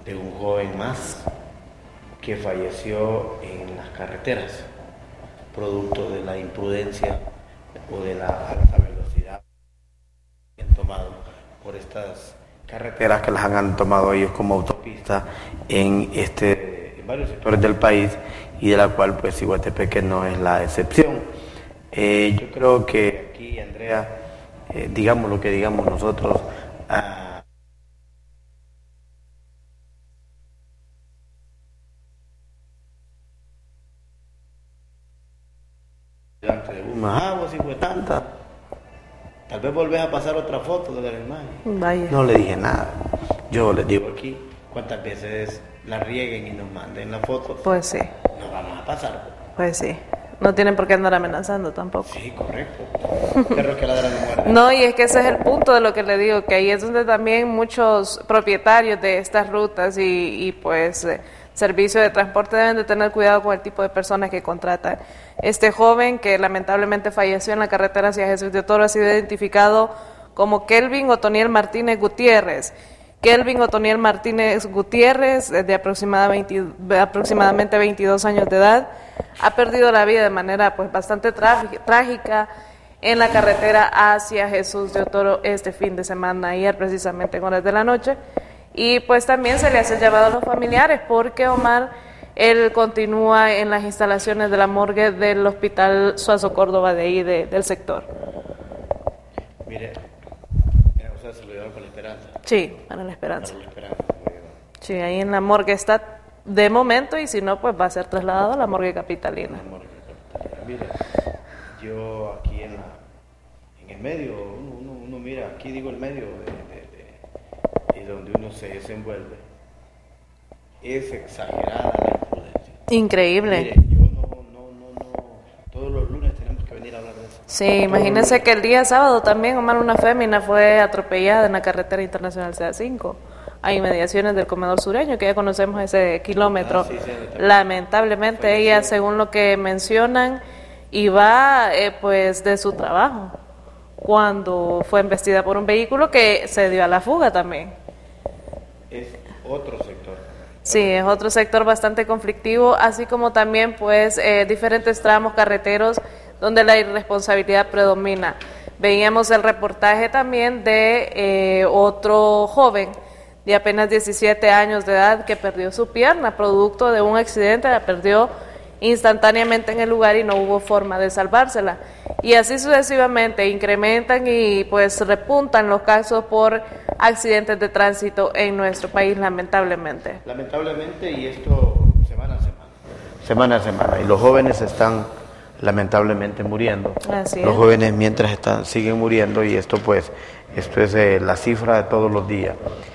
de un joven más que falleció en las carreteras, producto de la imprudencia o de la alta velocidad que han tomado por estas carreteras que las han tomado ellos como autopista en varios sectores del país, y de la cual pues Ciguatepeque no es la excepción. Yo creo que aquí, Andrea, digamos lo que digamos nosotros, delante de más agua si fue tanta, tal vez volvés a pasar otra foto de la imagen. Vaya. No le dije nada. Yo les digo aquí, cuántas veces la rieguen y nos manden la foto, Pues sí, nos vamos a pasar. pues sí. No tienen por qué andar amenazando tampoco. Sí, correcto. Perros que ladran no muerden. No, y es que ese es el punto de lo que le digo, que ahí es donde también muchos propietarios de estas rutas y pues servicios de transporte deben de tener cuidado con el tipo de personas que contratan. Este joven que lamentablemente falleció en la carretera hacia Jesús de Toro ha sido identificado como Kelvin Otoniel Martínez Gutiérrez. Kelvin Otoniel Martínez Gutiérrez, de aproximadamente 22 años de edad, ha perdido la vida de manera pues bastante trágica en la carretera hacia Jesús de Toro este fin de semana, ayer precisamente en horas de la noche, y pues también se le hace llamado a los familiares porque Omar, él continúa en las instalaciones de la morgue del Hospital Suazo Córdoba de ahí del sector. Mire, o sea, se lo llevaron con la Esperanza. Sí, para la Esperanza. Para la Esperanza se lo llevaron. Sí, ahí en la morgue está de momento, y si no, pues va a ser trasladado a la morgue capitalina. La morgue capitalina. Mire, yo aquí en el medio, uno mira, aquí digo el medio y donde uno se desenvuelve, es exagerada la imprudencia. Increíble. Mire, yo no, todos los lunes tenemos que venir a hablar de eso. Sí, imagínense que el día sábado también, Omar, una fémina fue atropellada en la carretera internacional CA5, a inmediaciones del comedor sureño, que ya conocemos ese kilómetro. Sí, Lamentablemente ella, según lo que mencionan, iba pues de su trabajo cuando fue embestida por un vehículo que se dio a la fuga también. Es otro sector. Sí, es otro sector bastante conflictivo, así como también pues diferentes tramos carreteros donde la irresponsabilidad predomina. Veíamos el reportaje también de otro joven de apenas 17 años de edad que perdió su pierna producto de un accidente, la perdió instantáneamente en el lugar y no hubo forma de salvársela. Y así sucesivamente incrementan y pues repuntan los casos por accidentes de tránsito en nuestro país, lamentablemente. Lamentablemente, y esto semana a semana. Semana a semana. Y los jóvenes están lamentablemente muriendo. Así los es. jóvenes mientras siguen muriendo, y esto es la cifra de todos los días.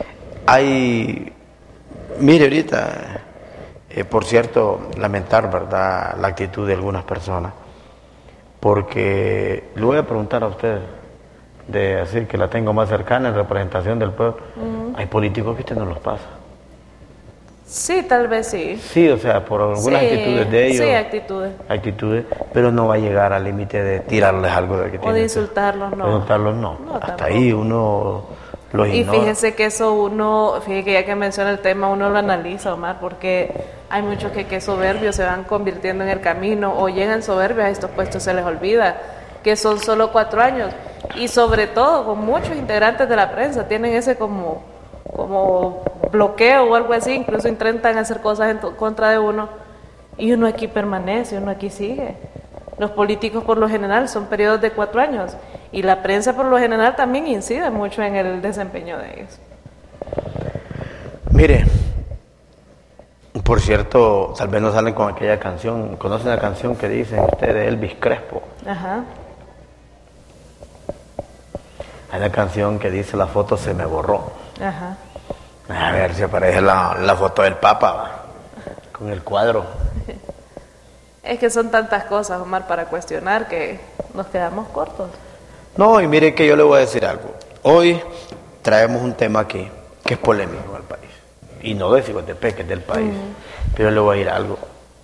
Mire ahorita, por cierto, lamentar, ¿verdad?, la actitud de algunas personas, porque le voy a preguntar a usted, de decir que la tengo más cercana en representación del pueblo, hay políticos que usted no los pasa. Sí, tal vez sí. Sí, o sea, por algunas Sí, actitudes de ellos. sí, actitudes. Pero no va a llegar al límite de tirarles algo de que O tienen. de insultarlos, no. De insultarlos, no. No, Hasta tampoco. ahí uno los Y ignora. fíjese que eso fíjese que ya que menciona el tema, uno lo analiza, Omar, porque hay muchos que soberbios se van convirtiendo en el camino o llegan soberbios a estos puestos, se les olvida que son solo 4 años. Y sobre todo, con muchos integrantes de la prensa tienen ese como bloqueo o algo así, incluso intentan hacer cosas en contra de uno, y uno aquí permanece, uno aquí sigue. Los políticos por lo general son periodos de 4 años, y la prensa por lo general también incide mucho en el desempeño de ellos. Mire, por cierto, tal vez no salen con aquella canción. ¿Conocen la canción que dicen ustedes, Elvis Crespo? Ajá. Hay una canción que dice: la foto se me borró. Ajá. A ver si aparece la foto del Papa, ¿va?, con el cuadro. Es que son tantas cosas, Omar, para cuestionar que nos quedamos cortos. No, y mire que yo le voy a decir algo. Hoy traemos un tema aquí que es polémico en el país. Y no de Ciguatepeque, es del país. Pero le voy a decir algo.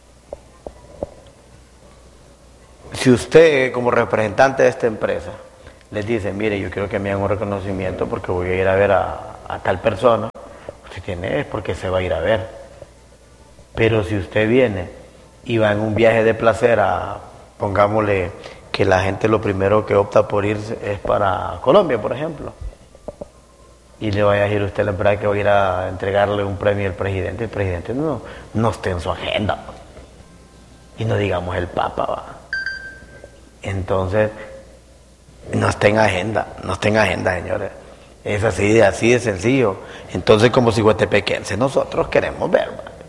Si usted, como representante de esta empresa, les dice: mire, yo quiero que me hagan un reconocimiento porque voy a ir a ver a tal persona, usted tiene es porque se va a ir a ver. Pero si usted viene y va en un viaje de placer pongámosle que la gente lo primero que opta por irse es para Colombia, por ejemplo, y le vaya a ir usted a la empresa que va a ir a entregarle un premio al presidente, el presidente no esté en su agenda, y no digamos el Papa, va. Entonces, no está en agenda, señores. Es así de sencillo. Entonces, como ciguatepequenses, nosotros queremos ver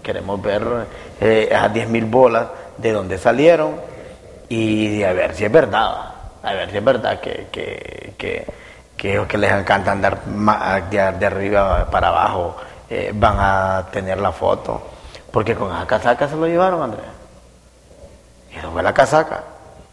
esas 10,000 bolas de dónde salieron y a ver si es verdad, que les encanta andar de arriba para abajo, van a tener la foto, porque con esa casaca se lo llevaron, Andrea. Y eso fue la casaca.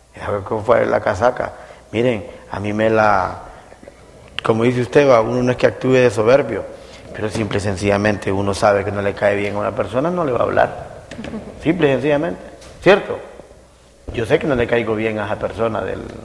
Miren, a mí como dice usted, uno no es que actúe de soberbio, pero simple y sencillamente uno sabe que no le cae bien a una persona, no le va a hablar. Simple y sencillamente, ¿cierto? Yo sé que no le caigo bien a esa persona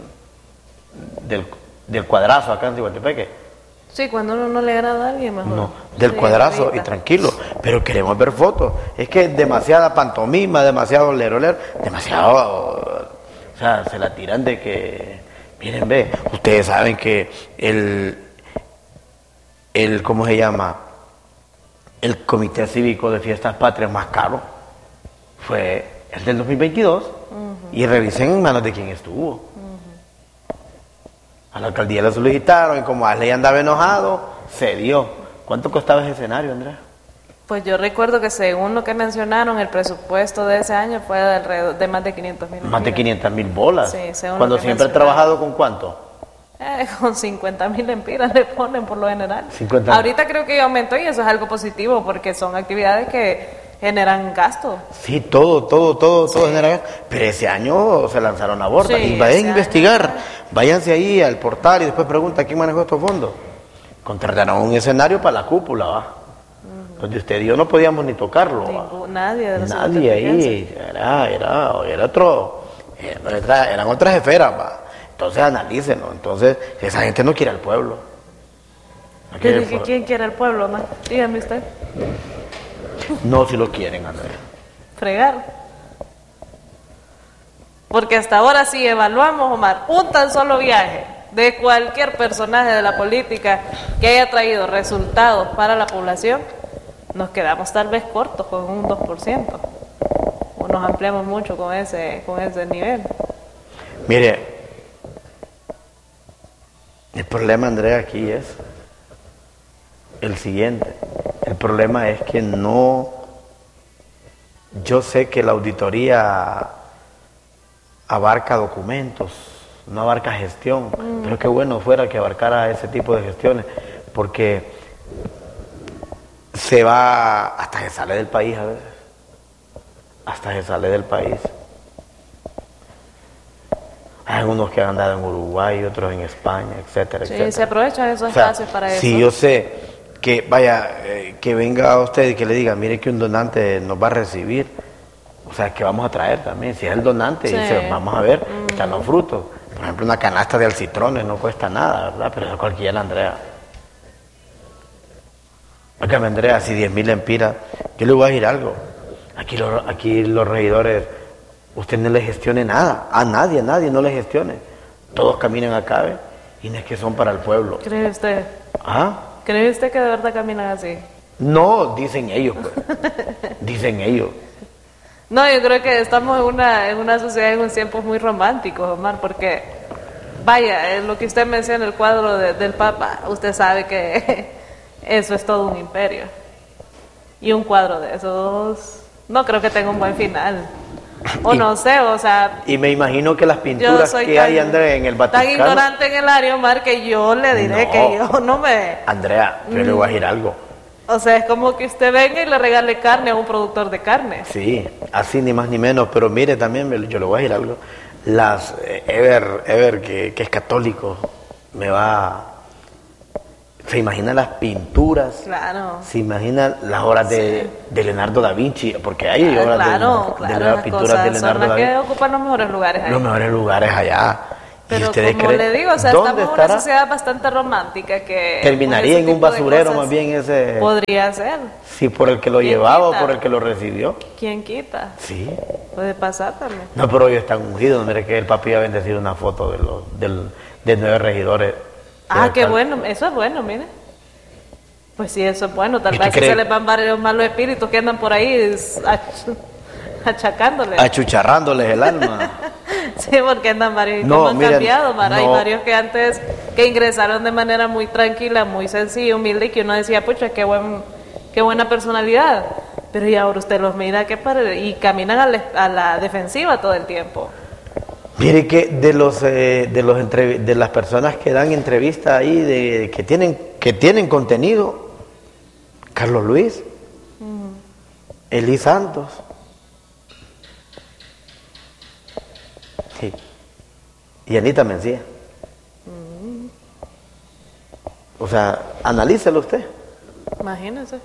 del cuadrazo acá en Ciguatepeque. Sí, cuando uno no le agrada a alguien, mejor. No, del cuadrazo y tranquilo, pero queremos ver fotos. Es que es demasiada pantomima, demasiado lerolero, demasiado, o sea, se la tiran de que, miren, ve, ustedes saben que ¿cómo se llama? El Comité Cívico de Fiestas Patrias más caro fue el del 2022, y revisen en manos de quién estuvo. A la alcaldía le solicitaron y como Ashley andaba enojado, se dio. ¿Cuánto costaba ese escenario, Andrea? Pues yo recuerdo que según lo que mencionaron, el presupuesto de ese año fue de alrededor de más de 500,000. Más de 500,000 bolas. Sí, según cuando lo que siempre he trabajado con ¿cuánto? Con 50,000 lempiras le ponen por lo general. 50. Ahorita creo que aumentó y eso es algo positivo porque son actividades que generan gasto. Sí, todo genera gasto. Pero ese año se lanzaron a borda. Sí, y vayan a investigar. año. Váyanse ahí al portal y después pregunta quién manejó estos fondos. Contrataron un escenario para la cúpula, ¿va? Donde usted y yo no podíamos ni tocarlo. Nadie de los Nadie ahí. Eran otras esferas, ¿va? Entonces analícenlo. Entonces, esa gente no quiere al pueblo. ¿Quién quiere al pueblo, man? Dígame usted. No, si lo quieren, Andrea. Fregar. Porque hasta ahora si evaluamos, Omar, un tan solo viaje de cualquier personaje de la política que haya traído resultados para la población, nos quedamos tal vez cortos con un 2%. O nos ampliamos mucho con ese nivel. Mire, el problema, Andrea, aquí es el siguiente. El problema es que yo sé que la auditoría abarca documentos, no abarca gestión, pero qué bueno fuera que abarcara ese tipo de gestiones, porque hasta se sale del país a veces, Hay algunos que han andado en Uruguay, otros en España, etcétera, etcétera. Se aprovechan esos espacios para eso. Sí, yo sé que venga usted y que le diga, mire que un donante nos va a recibir, o sea, que vamos a traer también. Si es el donante, dice, vamos a ver, están los frutos. Por ejemplo, una canasta de alcitrones no cuesta nada, ¿verdad? Pero eso cualquiera, Andrea. Óigame, Andrea, si 10,000 lempiras, yo le voy a decir algo. Aquí los regidores, usted no le gestione nada, a nadie no le gestione. Todos caminan acá, ¿ve? Y no es que son para el pueblo. ¿Cree usted? ¿Ah? ¿Cree usted que de verdad caminan así? No, dicen ellos, pues. Dicen ellos. No, yo creo que estamos en una sociedad en unos tiempos muy románticos, Omar, porque, vaya, lo que usted menciona, el cuadro del Papa, usted sabe que eso es todo un imperio. Y un cuadro de esos no creo que tenga un buen final. No sé, o sea... Y me imagino que las pinturas que hay, Andrea, en el Vaticano... Tan ignorante en el área, Omar, que yo le diré que yo no me... Andrea, yo le voy a decir algo. O sea, es como que usted venga y le regale carne a un productor de carne. Sí, así ni más ni menos, pero mire también, yo le voy a decir algo. Ever que es católico, se imagina las pinturas, claro. Se imagina las obras de Leonardo da Vinci, porque hay obras claro, de las pinturas de Leonardo da Vinci. Que ocupan los mejores lugares allá. Los mejores lugares allá. Pero ustedes como creen? le digo, o sea, ¿Dónde estamos en una estará? sociedad bastante romántica que... Terminaría ese en un tipo de basurero cosas más bien ese... Podría ser. Sí, por el que lo ¿Quién llevaba o quita? por el que lo recibió. ¿Quién quita? Sí. Puede pasar también. No, pero hoy están ungidos. Mire que el papi ha bendecido una foto de 9 regidores. Ah, qué bueno. Eso es bueno, mire. Pues sí, eso es bueno. Tal ¿Y vez tú que crees? se les van varios malos espíritus que andan por ahí achacándoles. Achucharrándoles el alma. Sí, porque andan varios No, como han miren, cambiado, Mara. Hay no. varios que antes que ingresaron de manera muy tranquila, muy sencilla, humilde, y que uno decía, pucha, qué buena personalidad. Pero y ahora usted los mira y caminan a la defensiva todo el tiempo. Mire que de las personas que dan entrevistas ahí, que tienen contenido, Carlos Luis, Eli Santos. Sí. Y Anita Mencía. O sea, analícelo usted. Imagínese.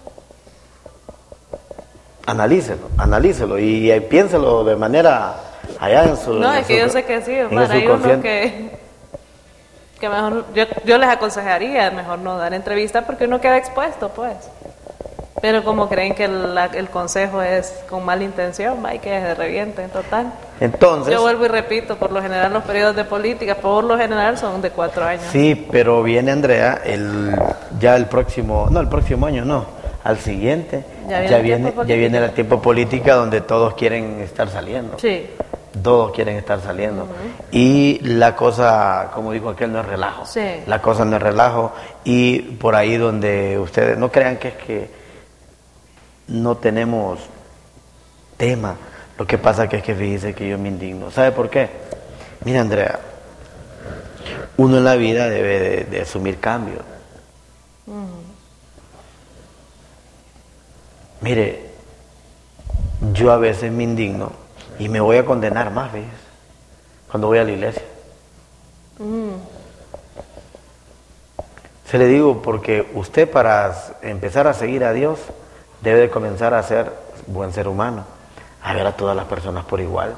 Analícelo y piénselo de manera allá en su... No, en es que su- yo sé que sí, en Omar, el hay unos subconsciente. que mejor, yo les aconsejaría mejor no dar entrevista porque uno queda expuesto, pues. Pero como creen que el consejo es con mala intención, va, y que se revienten, total. Entonces, Yo vuelvo y repito, por lo general los periodos de política, por lo general son de 4 años. sí, pero viene Andrea el próximo año no, al siguiente, Ya viene el tiempo ya viene político. el tiempo política donde todos quieren estar saliendo. Sí. Todos quieren estar saliendo. Y la cosa, como dijo aquel, no es relajo. Sí. La cosa no es relajo. Y por ahí donde ustedes no crean que es que no tenemos tema. Lo que pasa que es que fíjese que yo me indigno. ¿Sabe por qué? Mira, Andrea, uno en la vida debe de asumir cambios. Mire, yo a veces me indigno y me voy a condenar más, ¿ves? Cuando voy a la iglesia. Se le digo porque usted para empezar a seguir a Dios debe de comenzar a ser buen ser humano, a ver a todas las personas por igual,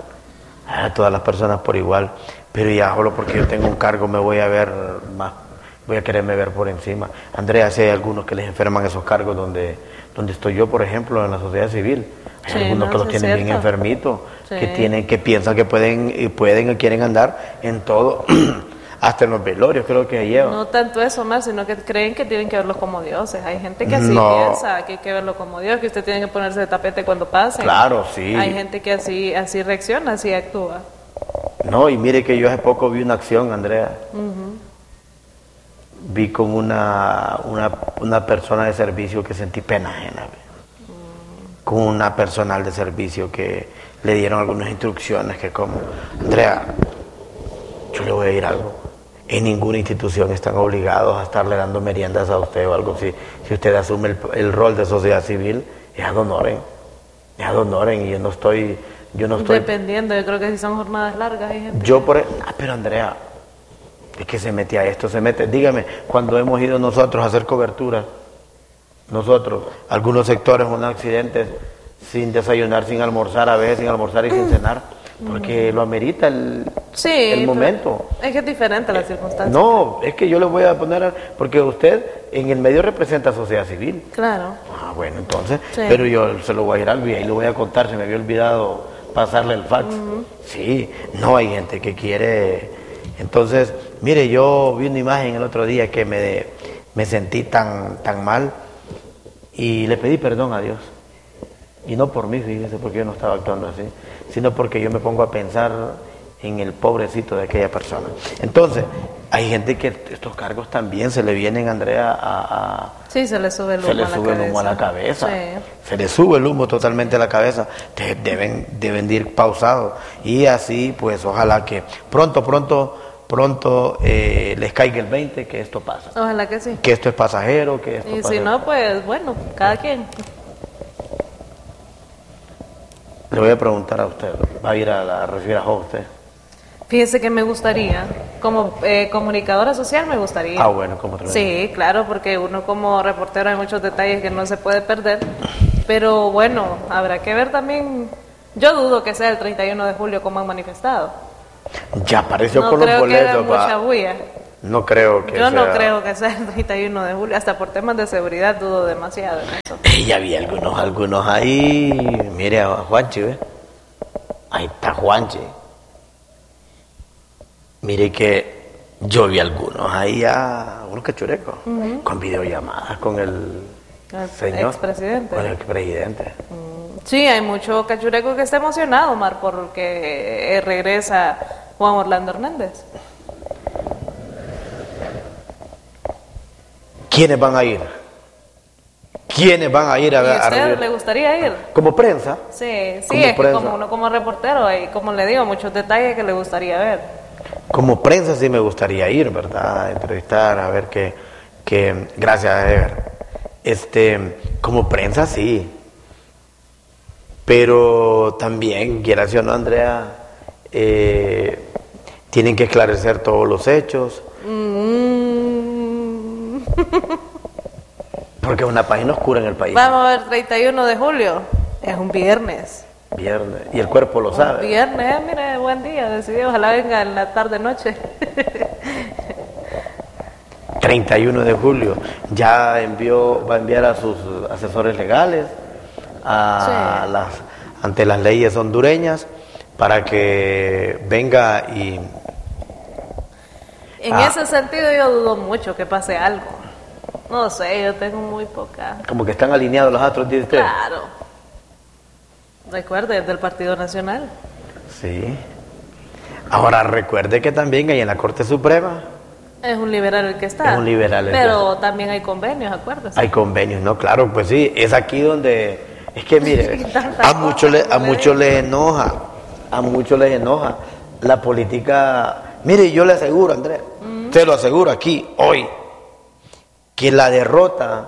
pero ya solo porque yo tengo un cargo me voy a ver más, voy a quererme ver por encima. Andrea, si hay algunos que les enferman esos cargos donde estoy yo, por ejemplo, en la sociedad civil, hay Sí, algunos no, que los sí es tienen bien cierto. enfermitos, Sí. que piensan que pueden y quieren andar en todo, hasta en los velorios creo que llevan. No tanto eso más, sino que creen que tienen que verlo como dioses. Hay gente que así No. piensa, que hay que verlo como Dios, que usted tiene que ponerse de tapete cuando pase. Claro, sí. Hay gente que así reacciona, así actúa. No, y mire que yo hace poco vi una acción, Andrea. Vi con una persona de servicio que sentí pena ajena. Con una personal de servicio que le dieron algunas instrucciones que como, Andrea, yo le voy a decir algo. En ninguna institución están obligados a estarle dando meriendas a usted o algo así. Si usted asume el rol de sociedad civil, es ad honorem. Y yo no estoy... Dependiendo, yo creo que si son jornadas largas hay gente. Pero Andrea, es que se mete a esto, dígame, cuando hemos ido nosotros a hacer cobertura, algunos sectores, unos accidentes, sin desayunar, sin almorzar, a veces sin almorzar y sin cenar, porque lo amerita el momento. Es que es diferente la circunstancia. No, es que yo le voy a poner, porque usted en el medio representa a sociedad civil. Claro. Ah, bueno, entonces, Sí. pero yo se lo voy a ir al y lo voy a contar, se me había olvidado pasarle el fax. Sí, no hay gente que quiere. Entonces, mire, yo vi una imagen el otro día que me sentí tan mal y le pedí perdón a Dios. Y no por mí, fíjese, porque yo no estaba actuando así, sino porque yo me pongo a pensar en el pobrecito de aquella persona. Entonces, hay gente que estos cargos también se le vienen, Andrea, Sí, se le sube el humo a la cabeza. Sí. Se le sube el humo totalmente a la cabeza. Deben de ir pausados. Y así, pues, ojalá que pronto les caiga el 20 que esto pasa. Ojalá que sí. Que esto es pasajero, que esto Y pasa. si no, pues bueno, cada quien. Le voy a preguntar a usted, ¿va a ir a recibir a Job usted? Fíjese que me gustaría, como comunicadora social me gustaría. Ah, bueno, ¿cómo te lo digo? Sí, claro, porque uno como reportero hay muchos detalles que no se puede perder, pero bueno, habrá que ver también, yo dudo que sea el 31 de julio como han manifestado. Ya apareció No con los creo que haga boletos. mucha bulla. No creo que Yo no sea- creo que sea el 31 de julio, hasta por temas de seguridad dudo demasiado en eso. Ya vi algunos ahí. Mire a Juanchi, ¿ve? Ahí está Juanchi. Mire que yo vi algunos ahí a unos cachurecos con videollamadas con el señor expresidente. con el expresidente. Sí, hay mucho cachureco que está emocionado, Omar, porque regresa Juan Orlando Hernández. ¿Quiénes van a ir? ¿Quiénes van a ir ¿Y a a usted reunir? le gustaría ir? Como prensa. Sí, Como es que prensa. como uno como reportero, hay, como le digo, muchos detalles que le gustaría ver. Como prensa sí me gustaría ir, ¿verdad? Entrevistar, a ver qué gracias, Edgar. Como prensa sí. Pero también, quiera o no, Andrea, tienen que esclarecer todos los hechos. Porque es una página oscura en el país. Vamos a ver, 31 de julio, es un viernes. Viernes. Y el cuerpo lo sabe. Viernes, mire, buen día, decidí, ojalá venga en la tarde-noche. 31 de julio. Ya va a enviar a sus asesores legales ante las leyes hondureñas para que venga y... En ese sentido yo dudo mucho que pase algo. No sé, yo tengo muy poca... Como que están alineados los astros, dice usted. Claro. Recuerde, es del Partido Nacional. Sí. Ahora recuerde que también hay en la Corte Suprema Es un liberal el que está. Es un liberal el Pero también hay convenios, acuérdese. hay convenios, ¿no? Claro, pues sí, es aquí donde... Es que mire, Tanta a muchos cosa, les enoja, la política. Mire, yo le aseguro, Andrea, te lo aseguro aquí, hoy, que la derrota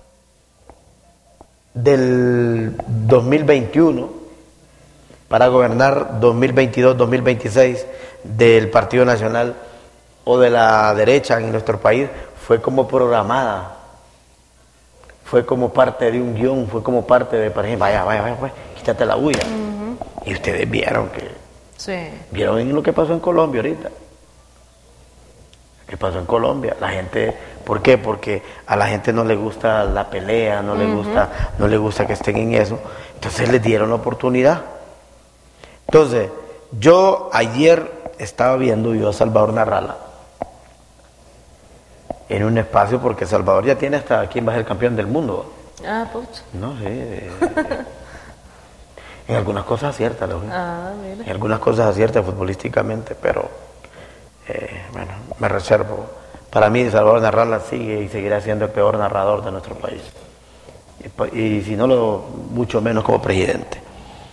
del 2021 para gobernar 2022-2026 del Partido Nacional o de la derecha en nuestro país fue como programada, fue como parte de un guión, fue como parte de, por ejemplo, vaya, pues, quítate la bulla. Y ustedes vieron vieron en lo que pasó en Colombia ahorita. ¿Qué pasó en Colombia? La gente, ¿por qué? Porque a la gente no le gusta la pelea, no le gusta que estén en eso. Entonces les dieron la oportunidad. Entonces, yo ayer estaba viendo yo a Salvador Narrala en un espacio, porque Salvador ya tiene hasta quién va a ser el campeón del mundo. Ah, pucha. No sé. En algunas cosas acierta, Mira. en algunas cosas acierta futbolísticamente, pero bueno, me reservo. Para mí Salvador Narrala sigue y seguirá siendo el peor narrador de nuestro país. Y si no mucho menos como presidente.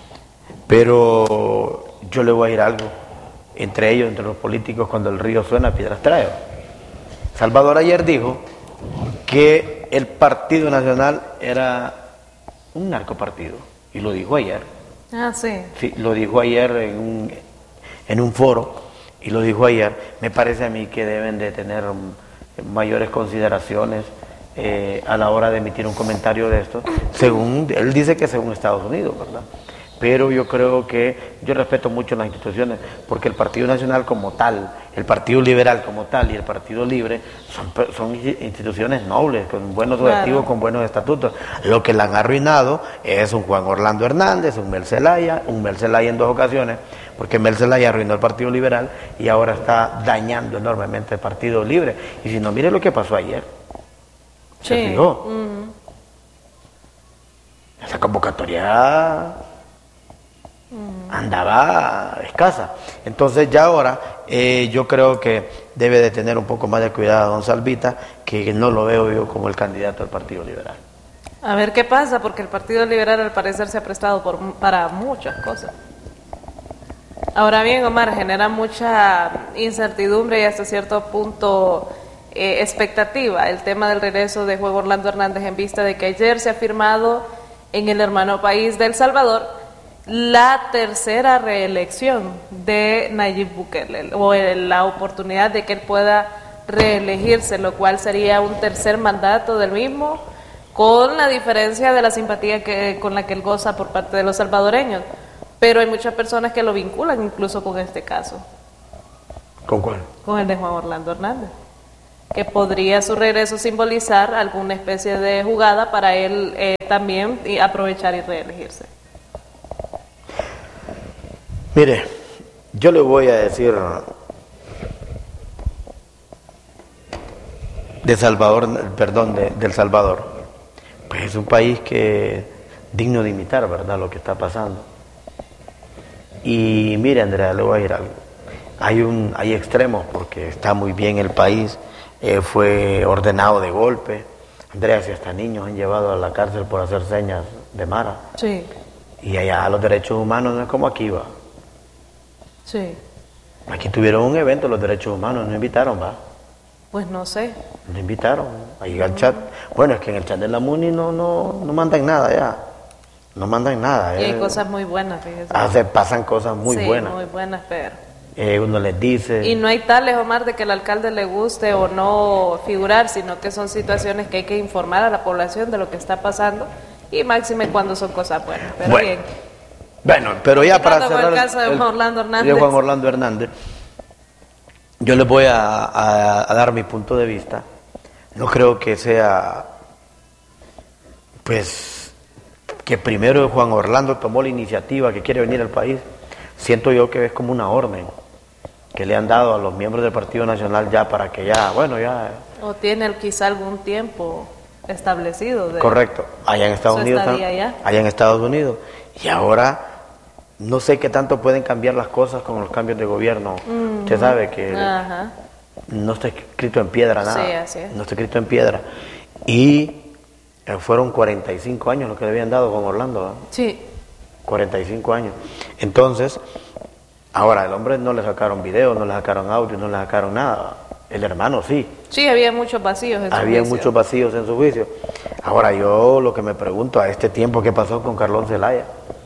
Pero yo le voy a ir algo. Entre ellos, entre los políticos, cuando el río suena, piedras trae. Salvador ayer dijo que el Partido Nacional era un narcopartido. Y lo dijo ayer. Ah, sí. Sí, lo dijo ayer en un foro. Y lo dijo ayer. Me parece a mí que deben de tener mayores consideraciones a la hora de emitir un comentario de esto. Según él dice que según Estados Unidos, ¿verdad? Pero yo creo que yo respeto mucho las instituciones, porque el Partido Nacional como tal, el Partido Liberal como tal y el Partido Libre son instituciones nobles, con buenos objetivos, con buenos estatutos. Lo que la han arruinado es un Juan Orlando Hernández, un Mel Zelaya en 2 ocasiones, porque Mel Zelaya arruinó el Partido Liberal y ahora está dañando enormemente el Partido Libre. Y si no, mire lo que pasó ayer. ¿Se fijó? Esa convocatoria andaba escasa. Entonces ya ahora yo creo que debe de tener un poco más de cuidado don Salvita, que no lo veo yo como el candidato al Partido Liberal. A ver qué pasa, porque el Partido Liberal al parecer se ha prestado para muchas cosas. Ahora bien, Omar, genera mucha incertidumbre y hasta cierto punto expectativa el tema del regreso de Juan Orlando Hernández, en vista de que ayer se ha firmado en el hermano país de El Salvador la tercera reelección de Nayib Bukele, o la oportunidad de que él pueda reelegirse, lo cual sería un tercer mandato del mismo, con la diferencia de la simpatía con la que él goza por parte de los salvadoreños. Pero hay muchas personas que lo vinculan incluso con este caso. ¿Con cuál? Con el de Juan Orlando Hernández, que podría su regreso simbolizar alguna especie de jugada para él también aprovechar y reelegirse. Mire, yo le voy a decir de Salvador, perdón, del Salvador, pues es un país que digno de imitar, ¿verdad?, lo que está pasando. Y mire, Andrea, le voy a decir algo. Hay extremos porque está muy bien el país, fue ordenado de golpe. Andrea, si hasta niños han llevado a la cárcel por hacer señas de Mara. Sí. Y allá los derechos humanos no es como aquí, va. Sí. Aquí tuvieron un evento, los derechos humanos, no invitaron, va. Pues no sé. No invitaron, ahí al chat. Bueno, es que en el chat de la MUNI no mandan nada ya. No mandan nada. Y hay cosas muy buenas, fíjese. Pasan cosas muy buenas. Muy buenas, pero... uno les dice... Y no hay tales, Omar, de que al alcalde le guste o no figurar, sino que son situaciones que hay que informar a la población de lo que está pasando, y máxime cuando son cosas buenas. Pero bueno, bien. Bueno, pero ya para cerrar el caso de Juan Orlando Hernández. De Juan Orlando Hernández, yo les voy a dar mi punto de vista. No creo que sea, pues, que primero Juan Orlando tomó la iniciativa que quiere venir al país. Siento yo que es como una orden que le han dado a los miembros del Partido Nacional ya para que ya, bueno, ya... O tiene quizá algún tiempo establecido. Correcto, allá en Estados Unidos. Allá en Estados Unidos. Y ahora... No sé qué tanto pueden cambiar las cosas con los cambios de gobierno. Usted sabe que no está escrito en piedra nada. Sí, así es. No está escrito en piedra. Y fueron 45 años lo que le habían dado con Orlando, ¿no? Sí. 45 años. Entonces, ahora el hombre no le sacaron video, no le sacaron audio, no le sacaron nada. El hermano sí. Sí, había muchos vacíos en su juicio. Había muchos vacíos en su juicio. Ahora yo lo que me pregunto a este tiempo, ¿qué pasó con Carlón Zelaya?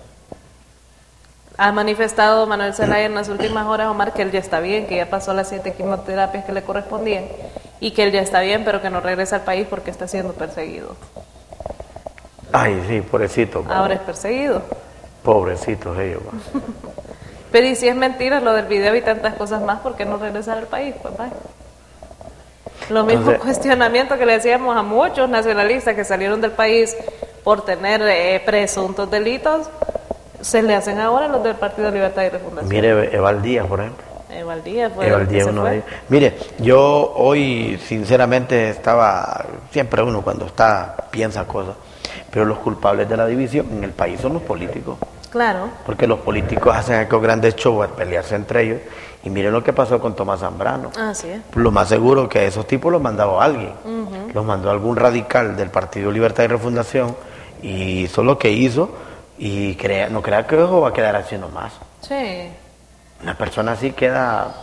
Ha manifestado Manuel Zelaya en las últimas horas, Omar, que él ya está bien, que ya pasó las 7 quimioterapias que le correspondían y que él ya está bien, pero que no regresa al país porque está siendo perseguido. Ay, sí, pobrecito. Ahora es perseguido. Pobrecitos ellos. Pero y si es mentira lo del video y tantas cosas más, ¿por qué no regresar al país? Pues vaya. Lo mismo cuestionamiento que le decíamos a muchos nacionalistas que salieron del país por tener presuntos delitos, se le hacen ahora los del Partido de Libertad y Refundación. Mire, Eval Díaz, por ejemplo. Eval Díaz uno de ellos. Mire, yo hoy sinceramente siempre uno cuando piensa cosas, pero los culpables de la división en el país son los políticos. Claro. Porque los políticos hacen estos grandes shows a pelearse entre ellos, y miren lo que pasó con Tomás Zambrano. Así es. Lo más seguro que a esos tipos los mandaba alguien, los mandó algún radical del Partido de Libertad y Refundación, y hizo lo que hizo. Y no crea que eso va a quedar así nomás. Sí. Una persona así queda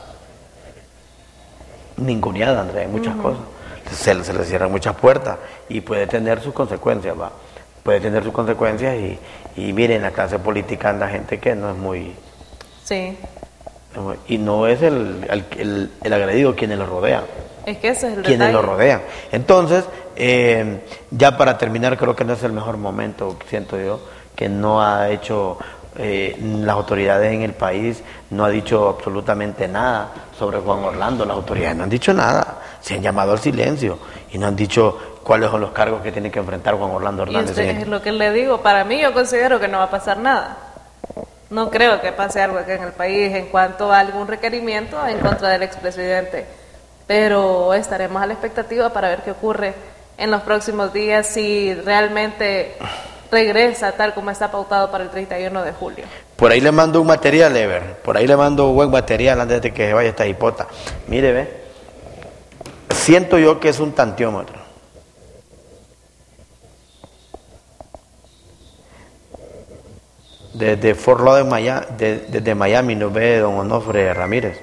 ninguneada, Andrea, en muchas cosas. Se le cierran muchas puertas y puede tener sus consecuencias, va. Puede tener sus consecuencias y miren, en la clase política anda gente que no es muy... Sí. Y no es el agredido quienes lo rodean. Es que ese es el quienes detalle. lo rodean. Entonces, ya para terminar, creo que no es el mejor momento, siento yo, que no ha hecho las autoridades en el país, no ha dicho absolutamente nada sobre Juan Orlando. Las autoridades no han dicho nada, se han llamado al silencio y no han dicho cuáles son los cargos que tiene que enfrentar Juan Orlando Hernández. Y es lo que le digo, para mí yo considero que no va a pasar nada. No creo que pase algo aquí en el país en cuanto a algún requerimiento en contra del expresidente, pero estaremos a la expectativa para ver qué ocurre en los próximos días, si realmente regresa tal como está pautado para el 31 de julio. Por ahí le mando un material, Ever, por ahí le mando un buen material antes de que se vaya esta hipota. Mire, ve, siento yo que es un tantiómetro. Desde Fort Lauderdale, desde Miami nos ve don Onofre Ramírez.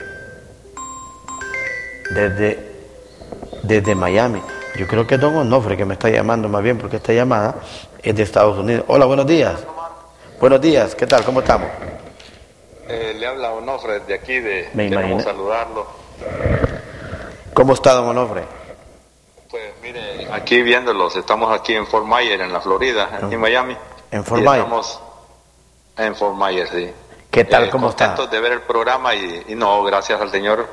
Desde Miami. Yo creo que es don Onofre que me está llamando más bien, porque esta llamada es de Estados Unidos. Hola, buenos días. Buenos días, ¿qué tal? ¿Cómo estamos? Le habla Onofre de aquí, me queremos saludarlo. ¿Cómo está don Onofre? Pues mire, aquí viéndolos, estamos aquí en Fort Myers, en la Florida, aquí en Miami. ¿En Fort Myers? Estamos en Fort Myers, sí. ¿Qué tal? ¿Cómo está? Contentos de ver el programa y no, gracias al Señor,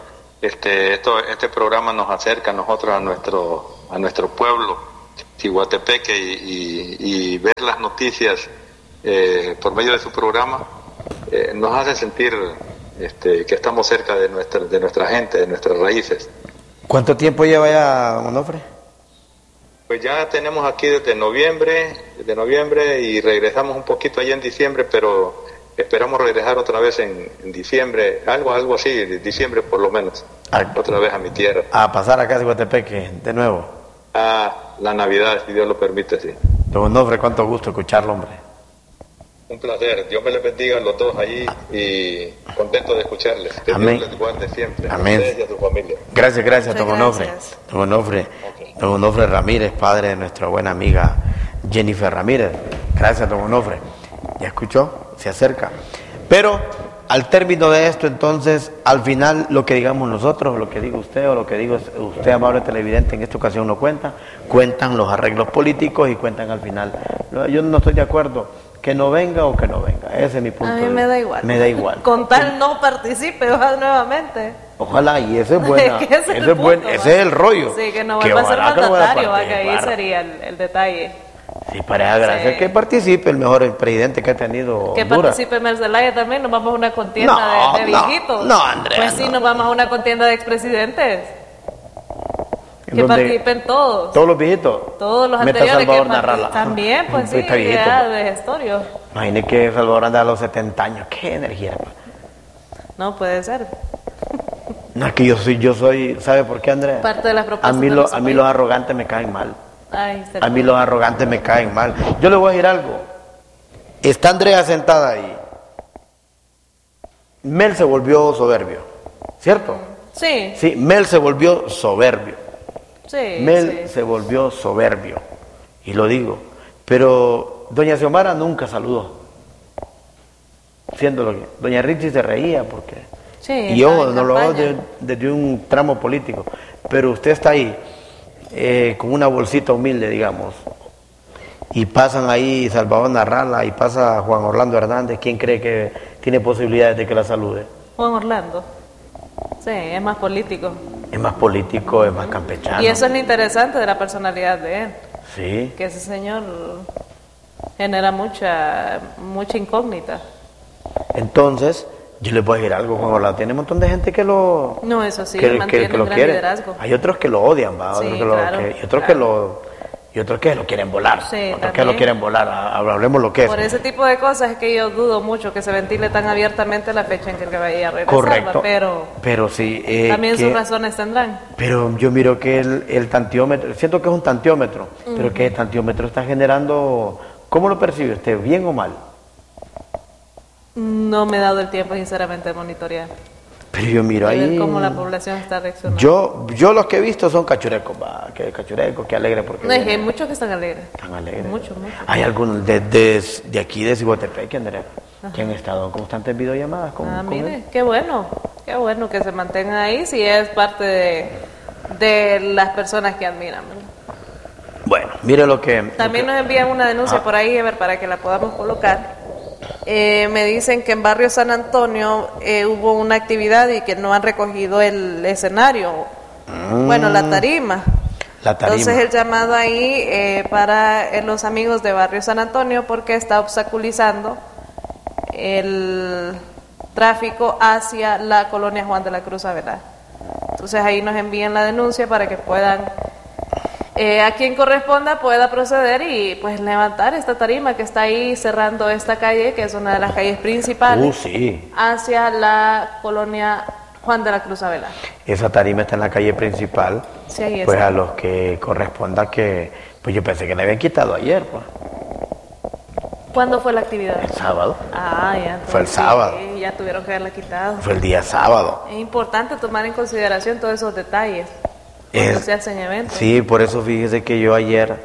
Este programa nos acerca a nosotros, a nuestro pueblo, Ciguatepeque, y ver las noticias por medio de su programa nos hace sentir que estamos cerca de nuestra gente, de nuestras raíces. ¿Cuánto tiempo lleva ya, don Onofre? Pues ya tenemos aquí desde noviembre y regresamos un poquito allá en diciembre, pero esperamos regresar otra vez en diciembre, algo así, diciembre por lo menos, otra vez a mi tierra. A pasar acá a Ciguatepeque, de nuevo. A la Navidad, si Dios lo permite, sí. Don Onofre, cuánto gusto escucharlo, hombre. Un placer, Dios me les bendiga a los dos allí y contento de escucharles. Que Amén. Dios les guarde siempre. Amén. A ustedes y a su familia. Gracias, don Onofre. Don Onofre Ramírez, padre de nuestra buena amiga Jennifer Ramírez. Gracias, don Onofre. ¿Ya escuchó? Se acerca. Pero al término de esto, entonces, al final, lo que digamos nosotros, lo que diga usted o lo que diga usted, amable televidente, en esta ocasión no cuentan los arreglos políticos y cuentan al final. Yo no estoy de acuerdo que no venga o que no venga. Ese es mi punto. A mí me da igual. Me da igual. Con tal no participe, ojalá nuevamente. Ojalá, y ese es buena. Ese es Sí, que no vuelva a ser mandatario, que ahí sería el detalle. Sí, para agradecer que participe el mejor presidente que ha tenido que Honduras. Participe Mercelaya también, nos vamos a una contienda de viejitos. No, Andrea. Pues sí, nos vamos a una contienda de expresidentes. Que participen todos. Todos los viejitos. Todos los Meta anteriores Salvador que Narrala. También, pues sí, ya de gestorio. Imagine que Salvador anda a los 70 años. Qué energía. No puede ser. No, es que yo soy, ¿sabe por qué, Andrea? Parte de las propuestas. A mí los arrogantes me caen mal. Ay, a mí los arrogantes me caen mal. Yo le voy a decir algo. Está Andrea sentada ahí. Mel se volvió soberbio, ¿cierto? Sí. Sí, Mel se volvió soberbio. Sí. Mel se volvió soberbio. Y lo digo. Pero doña Xiomara nunca saludó. Siendo lo que. Doña Richie se reía porque. Sí. Y ojo, no lo hago desde un tramo político. Pero usted está ahí. Con una bolsita humilde, digamos, y pasan ahí Salvador Narrala y pasa Juan Orlando Hernández, ¿quién cree que tiene posibilidades de que la salude? Juan Orlando, sí, es más político. Es más político, es más campechano. Y eso es lo interesante de la personalidad de él. Sí. Que ese señor genera mucha incógnita. Entonces, yo les voy a decir algo, Juan Orlando, tiene un montón de gente que lo... No, eso sí, mantiene un gran liderazgo. Hay otros que lo odian, ¿va? Sí, Y otros que lo quieren volar. Sí, otros que lo quieren volar. Hablemos lo que es. Por ese tipo de cosas es que yo dudo mucho que se ventile tan abiertamente la fecha en que vaya a regresar. Correcto. Pero sí. también sus razones tendrán. Pero yo miro que el tantiómetro, siento que es un tantiómetro, pero que el tantiómetro está generando... ¿Cómo lo percibe usted? ¿Bien o mal? No me he dado el tiempo, sinceramente, de monitorear. Pero yo miro de ahí... ver cómo la población está reaccionando. Yo los que he visto son cachurecos, que alegre porque... No, es que hay muchos que están alegres. Están alegres. Muchos. Hay algunos de aquí de Ciguatepeque, Andrea, que han estado en constantes videollamadas con mire, él. qué bueno que se mantengan ahí, si es parte de las personas que admiran, ¿verdad? Bueno, mire lo que... También nos envían una denuncia por ahí, a ver, para que la podamos colocar. Me dicen que en Barrio San Antonio hubo una actividad y que no han recogido el escenario, bueno, la tarima. Entonces el llamado ahí para los amigos de Barrio San Antonio, porque está obstaculizando el tráfico hacia la colonia Juan de la Cruz Avelar. Entonces ahí nos envían la denuncia para que puedan, a quien corresponda pueda proceder y pues levantar esta tarima que está ahí cerrando esta calle, que es una de las calles principales, hacia la colonia Juan de la Cruz Avelar. Esa tarima está en la calle principal, sí, ahí pues está. A los que corresponda que, pues yo pensé que le habían quitado ayer, pues. ¿Cuándo fue la actividad? El sábado. Ah, ya. Fue el sábado. Sí, ya tuvieron que haberla quitado. Fue el día sábado. Es importante tomar en consideración todos esos detalles cuando se hacen eventos. Sí, por eso fíjese que yo ayer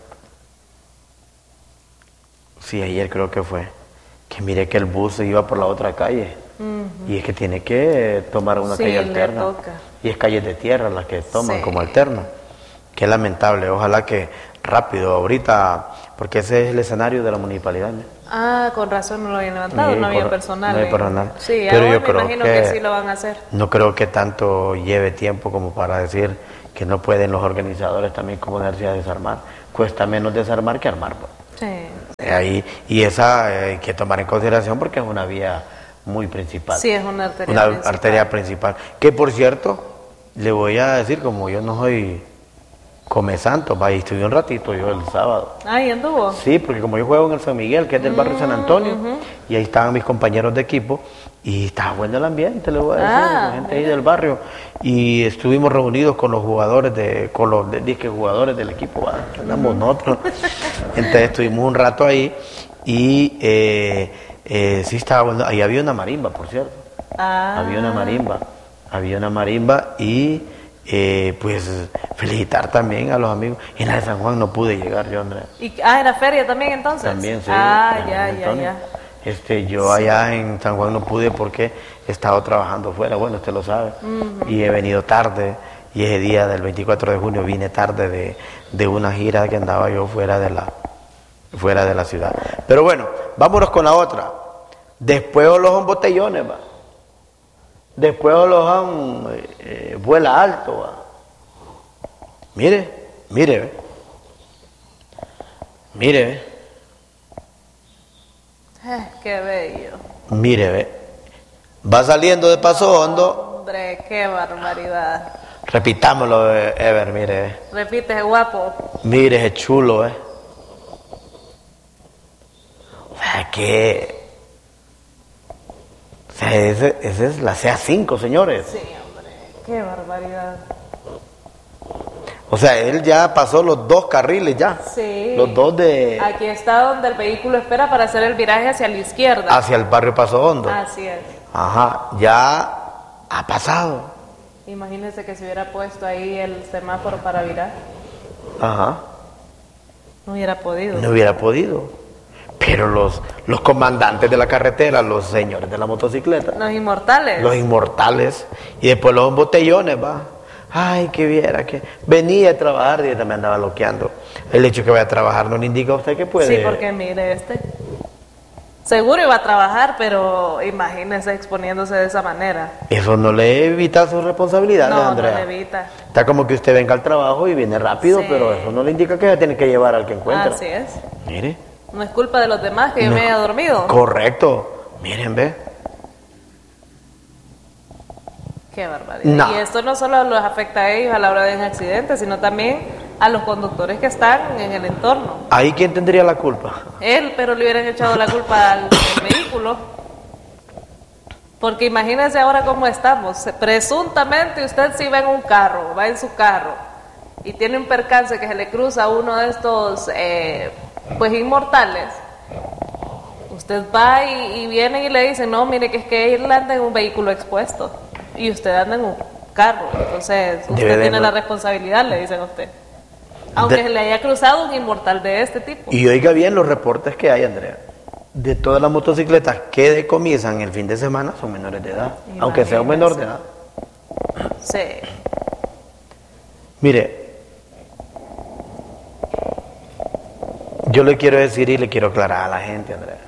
creo que fue, que miré que el bus se iba por la otra calle. Y es que tiene que tomar una calle alterna. Toca. Y es calles de tierra las que toman como alterna. Qué lamentable, ojalá que rápido ahorita, porque ese es el escenario de la municipalidad, ¿no? Ah, con razón no lo habían levantado, Sí, no había personal. no hay personal. Sí, pero ahora yo me creo imagino que sí lo van a hacer. No creo que tanto lleve tiempo como para decir que no pueden los organizadores también como ponerse a desarmar. Cuesta menos desarmar que armar, pues. Sí. Ahí, y esa hay que tomar en consideración porque es una vía muy principal. Sí, es una arteria principal. Que por cierto, le voy a decir, como yo no soy come santo, y estuve un ratito yo el sábado. Ah, ¿y anduvo? Sí, porque como yo juego en el San Miguel, que es del barrio San Antonio, y ahí estaban mis compañeros de equipo, y estaba bueno el ambiente, le voy a decir, la gente ahí del barrio, y estuvimos reunidos con los jugadores jugadores del equipo, que andamos nosotros. Entonces estuvimos un rato ahí, y sí estaba bueno, ahí había una marimba, por cierto. Había una marimba, y pues felicitar también a los amigos. En la de San Juan no pude llegar yo, Andrea. ¿Era feria también entonces? También, sí. Ya. Yo allá en San Juan no pude porque he estado trabajando fuera, bueno, usted lo sabe. Y he venido tarde, y ese día del 24 de junio vine tarde de una gira que andaba yo fuera de la ciudad. Pero bueno, vámonos con la otra. Después los botellones, va. Después los han vuela alto, va. Mire, ve. Qué bello. Mire, ve. Va saliendo de Paso Hondo. Hombre, qué barbaridad. Repitámoslo, Ever, mire, ve. Repite, guapo. Mire, es chulo, O sea, ese es la CA5, señores. Sí, hombre, qué barbaridad. O sea, él ya pasó los dos carriles ya. Sí. Los dos de... Aquí está donde el vehículo espera para hacer el viraje hacia la izquierda. Hacia el barrio Paso Hondo. Así es. Ajá, ya ha pasado. Imagínese que se hubiera puesto ahí el semáforo para virar. Ajá. No hubiera podido. No hubiera podido. Pero los comandantes de la carretera, los señores de la motocicleta. Los inmortales. Los inmortales. Y después los botellones, va. Ay, que viera que venía a trabajar y me andaba loqueando. El hecho de que vaya a trabajar no le indica a usted que puede. Sí, porque mire seguro iba a trabajar, pero imagínese exponiéndose de esa manera. Eso no le evita sus responsabilidades, Andrea. No le evita. Está como que usted venga al trabajo y viene rápido, Sí. pero eso no le indica que tiene que llevar al que encuentra. Así es. Mire. No es culpa de los demás que yo me haya dormido. Correcto. Miren, ve. Qué barbaridad. No. Y esto no solo los afecta a ellos a la hora de un accidente, sino también a los conductores que están en el entorno. ¿Ahí quién tendría la culpa? Él, pero le hubieran echado la culpa al vehículo. Porque imagínense ahora cómo estamos. Presuntamente usted si va en un carro, va en su carro, y tiene un percance que se le cruza a uno de estos, pues inmortales. Usted va y viene y le dicen, no, mire que es que él anda en un vehículo expuesto y usted anda en un carro, entonces usted tiene la responsabilidad, le dicen a usted. Aunque se le haya cruzado un inmortal de este tipo. Y oiga bien los reportes que hay, Andrea. De todas las motocicletas que decomisan el fin de semana son menores de edad. Imagínese. Aunque sea un menor de edad. Sí. Mire, yo le quiero decir y le quiero aclarar a la gente, Andrea,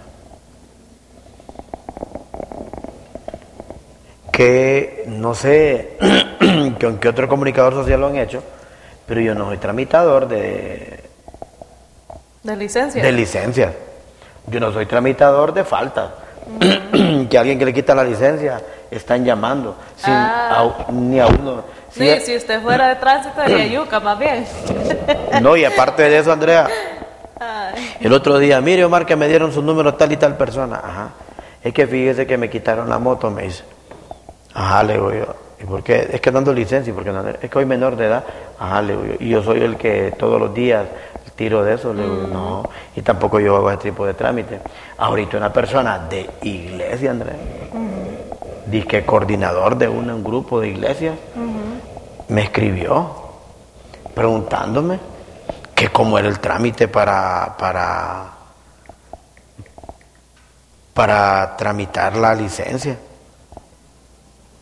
que no sé con qué otro comunicador social lo han hecho, pero yo no soy tramitador de licencia. De licencias. Yo no soy tramitador de faltas. Que alguien que le quita la licencia están llamando. Ni a uno. Si usted fuera de tránsito sería yuca, más bien. No, y aparte de eso, Andrea, Ay. el otro día, mire Omar, que me dieron su número tal y tal persona. Ajá. Es que fíjese que me quitaron la moto, me dice. Ajá, le digo yo. ¿Y por qué? Es que dando licencia, porque no, es que soy menor de edad. Ajá, le digo yo. Y yo soy el que todos los días tiro de eso. Le digo, no. Y tampoco yo hago ese tipo de trámite. Ahorita una persona de iglesia, Andrea, dice coordinador de un grupo de iglesias, me escribió preguntándome que cómo era el trámite para tramitar la licencia.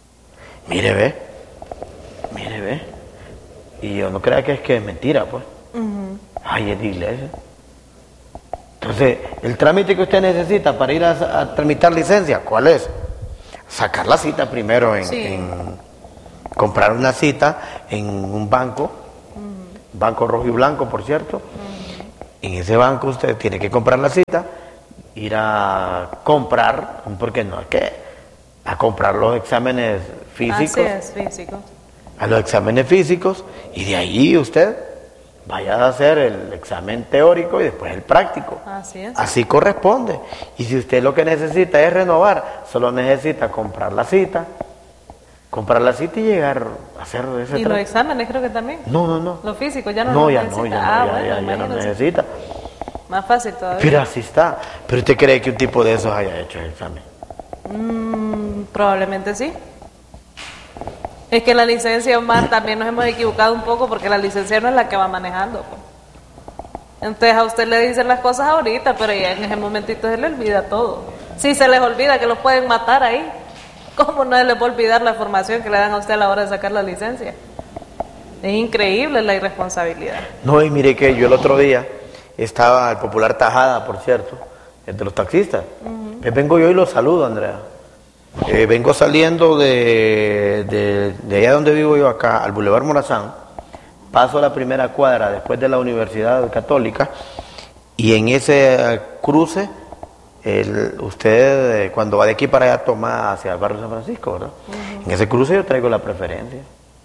Mire, ve. Y yo no crea que es mentira, pues. Ay, es de iglesia. Entonces, el trámite que usted necesita para ir a tramitar licencia, ¿cuál es? Sacar la cita primero en comprar una cita en un banco, banco rojo y blanco, por cierto. En ese banco usted tiene que comprar la cita, ir a comprar, porque no es que a comprar los exámenes físicos. Así es, físicos. A los exámenes físicos, y de ahí usted vaya a hacer el examen teórico y después el práctico. Así es. Así corresponde. Y si usted lo que necesita es renovar, solo necesita comprar la cita y llegar a hacer ese ¿Y los exámenes creo que también? No. Los físicos ya no No, los ya necesita. ya no necesita. Más fácil todavía. Pero así está. ¿Pero usted cree que un tipo de esos haya hecho el examen? Probablemente sí. Es que la licencia, Omar, también nos hemos equivocado un poco porque la licencia no es la que va manejando. Pues. Entonces a usted le dicen las cosas ahorita, pero ya en ese momentito se le olvida todo. Si se les olvida que los pueden matar ahí, ¿cómo no se les va a olvidar la formación que le dan a usted a la hora de sacar la licencia? Es increíble la irresponsabilidad. No, y mire que yo el otro día estaba el popular Tajada, por cierto, el de los taxistas. Vengo yo y lo saludo, Andrea. Vengo saliendo de allá donde vivo yo acá, al Boulevard Morazán, paso la primera cuadra después de la Universidad Católica, y en ese cruce, usted cuando va de aquí para allá toma hacia el barrio San Francisco, ¿verdad? En ese cruce yo traigo la preferencia.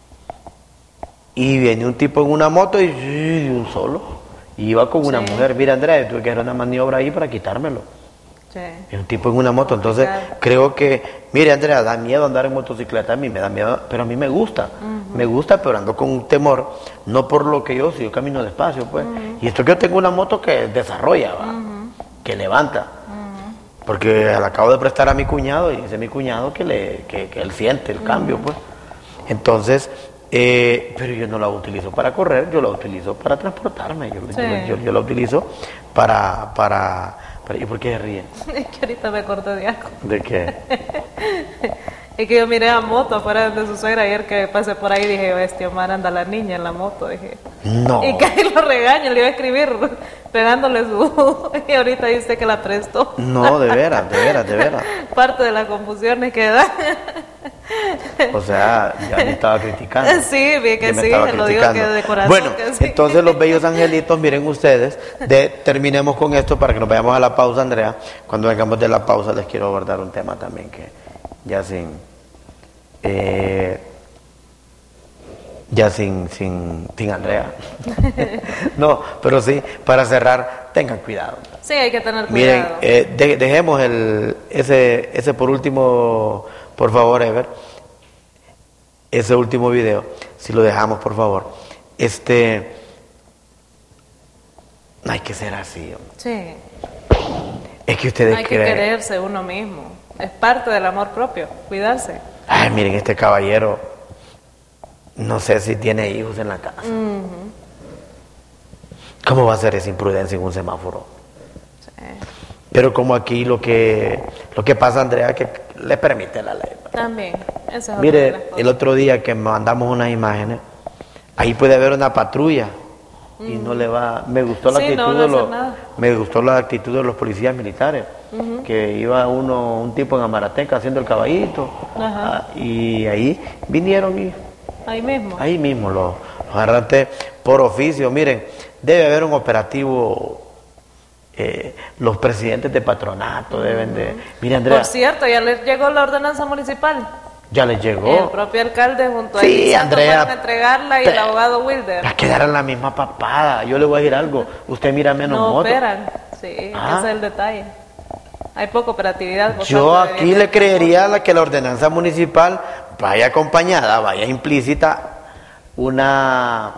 Y viene un tipo en una moto y un solo, y iba con una mujer. Mira, Andrea, tuve que hacer una maniobra ahí para quitármelo. Sí. Es un tipo en una moto, entonces creo que, mire, Andrea, da miedo andar en motocicleta, a mí me da miedo, pero a mí me gusta, pero ando con un temor, no por lo que yo, si yo camino despacio, pues, y esto que yo tengo una moto que desarrolla, que levanta, porque la acabo de prestar a mi cuñado, y dice mi cuñado que él siente el cambio, pues, entonces, pero yo no la utilizo para correr, yo la utilizo para transportarme, yo la utilizo para ¿y por qué se ríen? Es que ahorita me acordé de algo. ¿De qué? Es que yo miré a moto afuera de su suegra ayer que pasé por ahí y dije, este Omar anda la niña en la moto, dije. No. Y casi lo regaño, le iba a escribir pegándole su... y ahorita dice que la prestó. No, de veras. Parte de la confusión es que da. O sea, ya me estaba criticando. Sí, bien que sí, lo digo que de corazón. Bueno, que sí. entonces los bellos angelitos, miren ustedes, terminemos con esto para que nos vayamos a la pausa, Andrea. Cuando vengamos de la pausa les quiero abordar un tema también que ya sin Andrea. No, pero sí, para cerrar, tengan cuidado. Sí, hay que tener cuidado. Miren, dejemos ese por último, por favor, Ever. Ese último video, si lo dejamos, por favor. No hay que ser así. Sí. Es que ustedes hay que quererse uno mismo. Es parte del amor propio, cuidarse. Ay, miren, este caballero, no sé si tiene hijos en la casa. ¿Cómo va a ser esa imprudencia en un semáforo? Sí. Pero como aquí lo que pasa, Andrea, que le permite la ley. También. Eso es mire, el otro día que mandamos unas imágenes, ahí puede haber una patrulla y no le va. Me gustó la actitud de los policías militares, que iba un tipo en Amarateca haciendo el caballito, y ahí vinieron y ahí mismo los agarrantes por oficio. Miren, debe haber un operativo. Los presidentes de patronato deben de... Mira, Andrea, por cierto, ya les llegó la ordenanza municipal. Ya les llegó. El propio alcalde junto a sí, Andrea, para entregarla y el abogado Wilder. Va a quedar en la misma papada. Yo le voy a decir algo. Usted mira menos moto. No operan. Sí, ese es el detalle. Hay poca operatividad. Yo aquí le creería que la ordenanza municipal vaya acompañada, vaya implícita una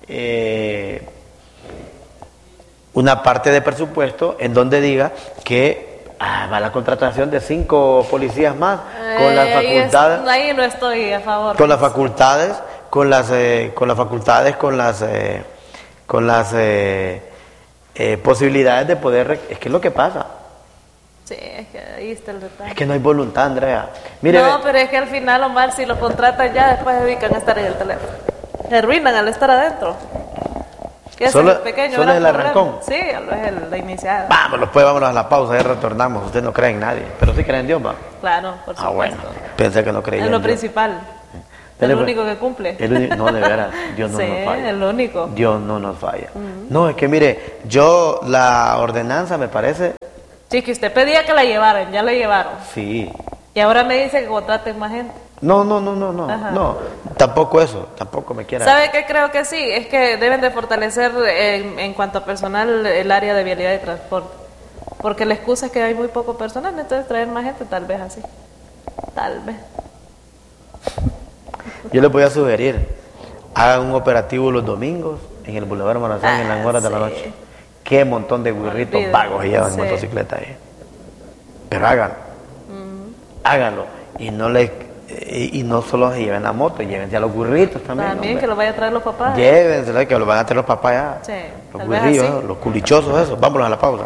parte de presupuesto en donde diga que va la contratación de 5 policías más con las facultades. Ahí no estoy a favor. Con las facultades, con las posibilidades de poder. Es que es lo que pasa. Sí, es que ahí está el detalle. Es que no hay voluntad, Andrea. Mire, no, pero es que al final, Omar, si los contratan ya, después se dedican a estar en el teléfono. Se arruinan al estar adentro. Ya Solo, es pequeño, solo es el problema. arrancón. Sí, es la iniciada. Vámonos, pues vámonos a la pausa, ya retornamos. Usted no cree en nadie, pero sí cree en Dios, va. Claro, por supuesto. Bueno, pensé que no creía Es en lo Dios. principal. Es Dele, lo pues. único que cumple. No, de veras, Dios no Sí, nos falla. es lo único. Dios no nos falla. No, es que mire, yo la ordenanza me parece, Sí, que usted pedía que la llevaran, ya la llevaron. sí. Y ahora me dice que contraten más gente. No, Ajá. no, tampoco eso, tampoco me quiera. ¿Sabe qué creo que sí? Es que deben de fortalecer en cuanto a personal el área de vialidad y transporte. Porque la excusa es que hay muy poco personal, entonces traer más gente tal vez así. Tal vez. Yo les voy a sugerir, hagan un operativo los domingos en el Boulevard Morazán en las horas de la sí. noche. Qué montón de guirritos Olvídate, vagos llevan sí. motocicleta ahí. Pero háganlo. Y no solo se lleven la moto, llévense a los burritos también. También hombre. que lo vaya a traer los papás. Llévenselo, que lo van a tener los papás ya. Sí, Los tal vez burrillos, así. los culichosos esos. Vámonos a la pausa.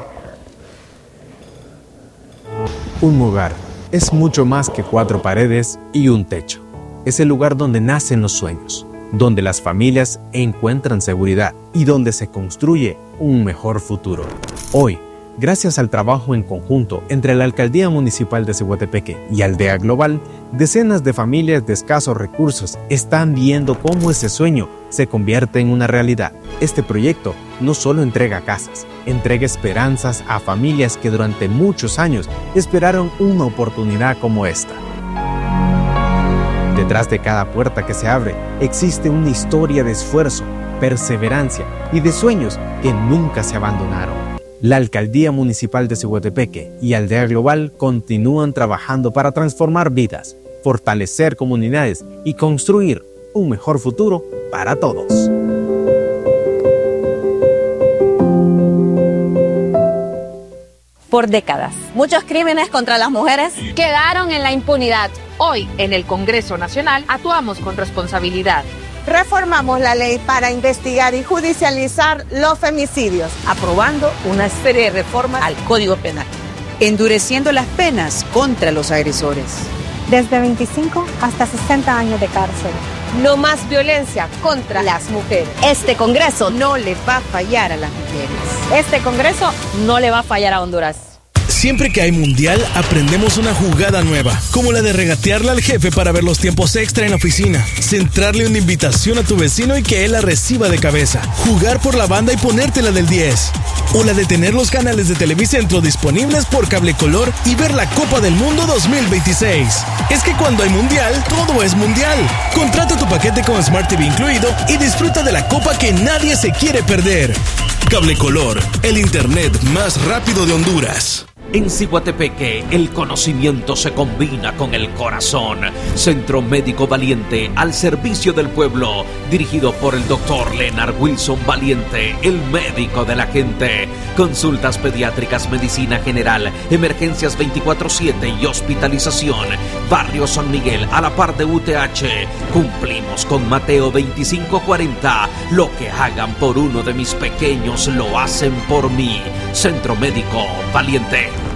Un hogar es mucho más que 4 paredes y un techo. Es el lugar donde nacen los sueños, donde las familias encuentran seguridad y donde se construye un mejor futuro. Hoy, gracias al trabajo en conjunto entre la Alcaldía Municipal de Ciguatepeque y Aldea Global, decenas de familias de escasos recursos están viendo cómo ese sueño se convierte en una realidad. Este proyecto no solo entrega casas, entrega esperanzas a familias que durante muchos años esperaron una oportunidad como esta. Detrás de cada puerta que se abre existe una historia de esfuerzo, perseverancia y de sueños que nunca se abandonaron. La Alcaldía Municipal de Ciguatepeque y Aldea Global continúan trabajando para transformar vidas, fortalecer comunidades y construir un mejor futuro para todos. Por décadas, muchos crímenes contra las mujeres quedaron en la impunidad. Hoy, en el Congreso Nacional, actuamos con responsabilidad. Reformamos la ley para investigar y judicializar los femicidios, aprobando una serie de reformas al Código Penal, endureciendo las penas contra los agresores. Desde 25 hasta 60 años de cárcel. No más violencia contra las mujeres. Este Congreso no le va a fallar a las mujeres. Este Congreso no le va a fallar a Honduras. Siempre que hay mundial, aprendemos una jugada nueva, como la de regatearle al jefe para ver los tiempos extra en la oficina, centrarle una invitación a tu vecino y que él la reciba de cabeza, jugar por la banda y ponértela del 10, o la de tener los canales de Televicentro disponibles por cable color y ver la Copa del Mundo 2026. Es que cuando hay mundial, todo es mundial. Contrata tu paquete con Smart TV incluido y disfruta de la copa que nadie se quiere perder. Cable Color, el internet más rápido de Honduras. En Ciguatepeque, el conocimiento se combina con el corazón. Centro Médico Valiente, al servicio del pueblo. Dirigido por el doctor Leonard Wilson Valiente, el médico de la gente. Consultas pediátricas, medicina general, emergencias 24/7 y hospitalización. Barrio San Miguel, a la par de UTH. Cumplimos con Mateo 2540. Lo que hagan por uno de mis pequeños, lo hacen por mí. Centro Médico Valiente.